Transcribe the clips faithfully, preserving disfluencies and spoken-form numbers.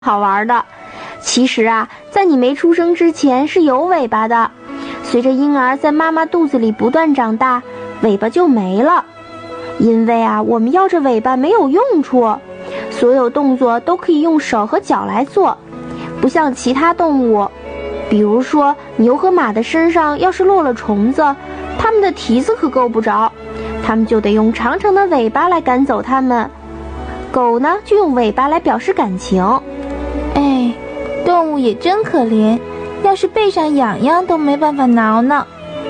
好玩的。其实啊，在你没出生之前是有尾巴的，随着婴儿在妈妈肚子里不断长大，尾巴就没了。因为啊，我们要这尾巴没有用处，所有动作都可以用手和脚来做，不像其他动物，比如说牛和马的身上要是落了虫子，它们的蹄子可够不着，它们就得用长长的尾巴来赶走它们。狗呢，就用尾巴来表示感情。 哎，动物也真可怜，要是背上痒痒都没办法挠呢。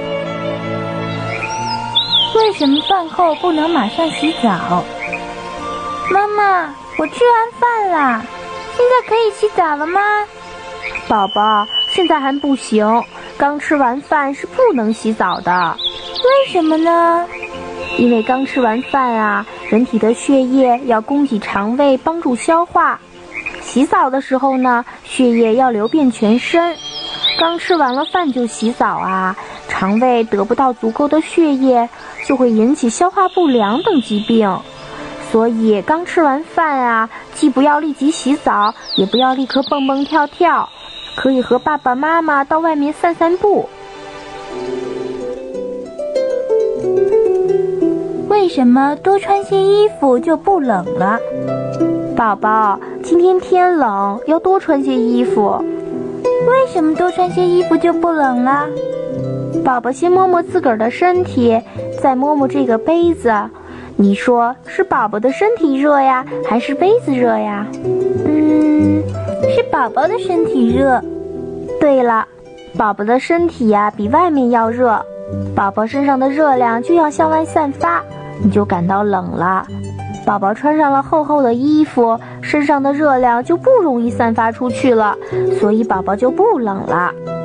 为什么饭后不能马上洗澡？妈妈，我吃完饭啦，现在可以洗澡了吗？ 宝宝，现在还不行，刚吃完饭是不能洗澡的。 为什么呢？ 因为刚吃完饭啊，人体的血液要供给肠胃帮助消化。洗澡的时候呢，血液要流遍全身。刚吃完了饭就洗澡啊，肠胃得不到足够的血液，就会引起消化不良等疾病。所以刚吃完饭啊，既不要立即洗澡，也不要立刻蹦蹦跳跳，可以和爸爸妈妈到外面散散步。 为什么多穿些衣服就不冷了？ 宝宝，今天天冷，要多穿些衣服。 为什么多穿些衣服就不冷了？ 宝宝先摸摸自个儿的身体，再摸摸这个杯子，你说是宝宝的身体热呀，还是杯子热呀？ 嗯，是宝宝的身体热。 对了，宝宝的身体呀，比外面要热，宝宝身上的热量就要向外散发，你就感到冷了。宝宝穿上了厚厚的衣服，身上的热量就不容易散发出去了，所以宝宝就不冷了。